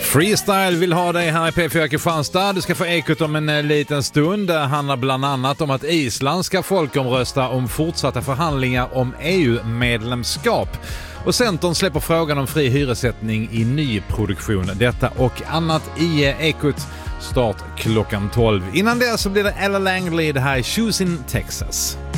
Freestyle vill ha dig här i P4 Kristianstad. Du ska få ekot om en liten stund. Det handlar bland annat om att Island ska folkomrösta om fortsatta förhandlingar om EU-medlemskap. Och Centern släpper frågan om fri hyressättning i nyproduktion. Detta och annat i ekot, start klockan 12. Innan det så blir det Ella Langley, det här i Choosing Texas.